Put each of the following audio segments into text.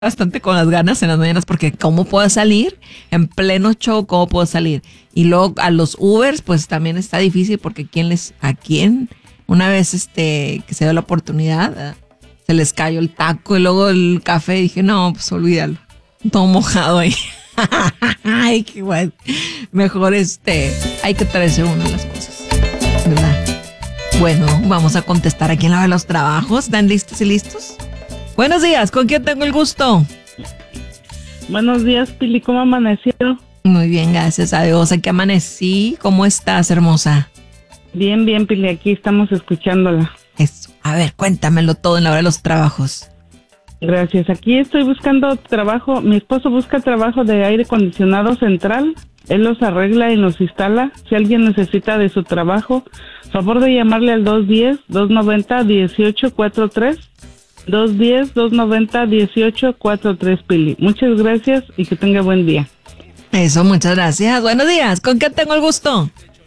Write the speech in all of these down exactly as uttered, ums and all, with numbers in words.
bastante con las ganas en las mañanas porque ¿cómo puedo salir? En pleno show, ¿cómo puedo salir? Y luego a los Ubers, pues también está difícil porque ¿quién les, a quién? Una vez este que se dio la oportunidad, ¿verdad? Se les cayó el taco y luego el café y dije, no, pues olvídalo. Todo mojado ahí. Ay, qué guay. Mejor este, hay que traerse uno de las cosas, ¿verdad? Bueno, vamos a contestar aquí en la de los trabajos. ¿Están listos y listos? Buenos días, ¿con quién tengo el gusto? Buenos días, Pili, ¿cómo amaneció? Muy bien, gracias a Dios. Aquí amanecí. ¿Cómo estás, hermosa? Bien, bien, Pili, aquí estamos escuchándola. Eso. A ver, cuéntamelo todo en la hora de los trabajos. Gracias, aquí estoy buscando trabajo. Mi esposo busca trabajo de aire acondicionado central. Él los arregla y los instala. Si alguien necesita de su trabajo, favor de llamarle al dos uno cero, dos nueve cero, uno ocho cuatro tres. dos uno cero, dos nueve cero, uno ocho cuatro tres, Pili. Muchas gracias y que tenga buen día. Eso, muchas gracias. Buenos días, ¿con quién tengo el gusto?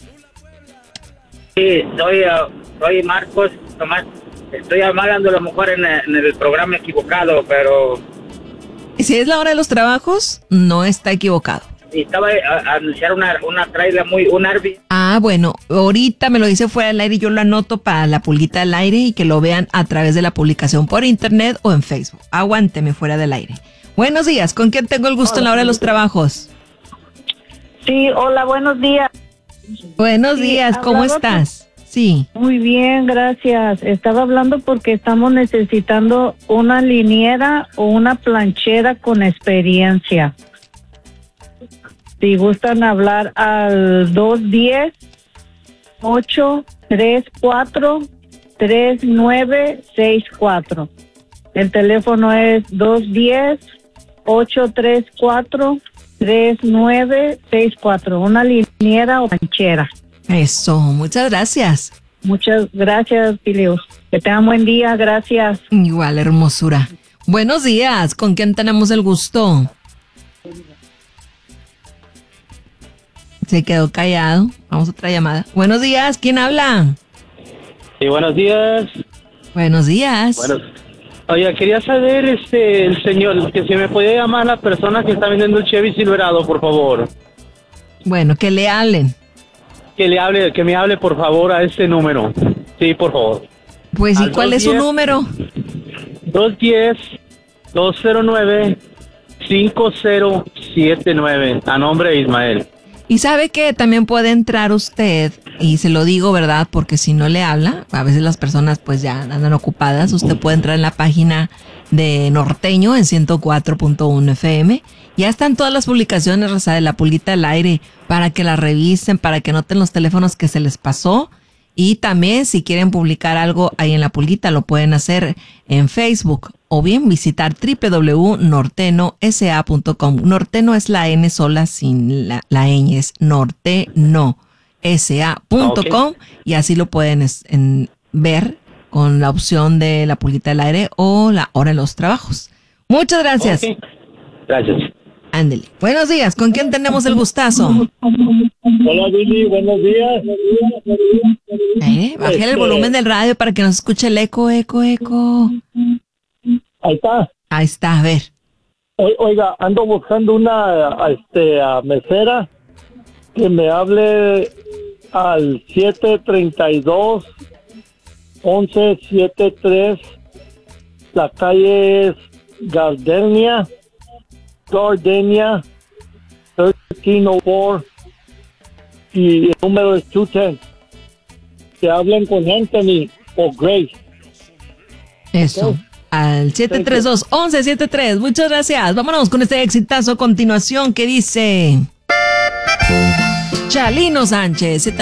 Sí, soy, uh, soy Marcos, Tomás. Estoy hablando a lo mejor en, en el programa equivocado, pero... Si es la hora de los trabajos, no está equivocado. Estaba a, a anunciar una, una trailer muy... un Arby. Ah, bueno, ahorita me lo dice fuera del aire y yo lo anoto para la pulguita del aire y que lo vean a través de la publicación por internet o en Facebook. Aguánteme fuera del aire. Buenos días, ¿con quién tengo el gusto en la hora de los trabajos? Sí, hola, buenos días. Buenos Sí, días, ¿cómo hablaba estás? Sí. Muy bien, gracias. Estaba hablando porque estamos necesitando una liniera o una planchera con experiencia. Si gustan hablar al dos uno cero, ocho tres cuatro, tres nueve seis cuatro. El teléfono es dos uno cero, ocho tres cuatro, tres nueve seis cuatro. Una liniera o planchera. Eso, muchas gracias. Muchas gracias, Pilio. Que tengan buen día, gracias. Igual, hermosura. Buenos días, ¿con quién tenemos el gusto? Se quedó callado. Vamos a otra llamada. Buenos días, ¿quién habla? Sí, buenos días. Buenos días. Bueno, oye, quería saber, este, el señor, que si me podía llamar la persona que está vendiendo el Chevy Silverado, por favor. Bueno, que le hablen. Que le hable, que me hable, por favor, a este número. Sí, por favor. Pues, ¿y Al cuál es su número? dos uno cero, dos cero nueve, cinco cero siete nueve. A nombre de Ismael. Y sabe que también puede entrar usted, y se lo digo, ¿verdad? Porque si no le habla, a veces las personas pues ya andan ocupadas, usted puede entrar en la página de Norteño en ciento cuatro punto uno F M. Ya están todas las publicaciones, Rosa, de la pulguita al aire, para que la revisen, para que noten los teléfonos que se les pasó. Y también si quieren publicar algo ahí en la pulguita, lo pueden hacer en Facebook o bien visitar doble u doble u doble u punto norteno s a punto com. Norteno es la N sola sin la, la ñ, es norteno s a punto com. Okay. Y así lo pueden es, en, ver con la opción de la pulguita del aire o la hora de los trabajos. Muchas gracias. Okay. Gracias. Ándele. Buenos días, ¿con quién tenemos el gustazo? Hola, Billy, buenos días. Eh, bájale este... el volumen del radio para que nos escuche el eco, eco, eco. Ahí está. Ahí está, a ver. O, oiga, ando buscando una este, a mesera que me hable al siete treinta y dos, once setenta y tres. La calle es Gardenia. Gardenia trece oh cuatro y el número es doscientos diez. Que hablen con Anthony o Grace. Eso, okay. Al siete tres dos, once setenta y tres. Muchas gracias. Vámonos con este exitazo a continuación que dice Chalino Sánchez.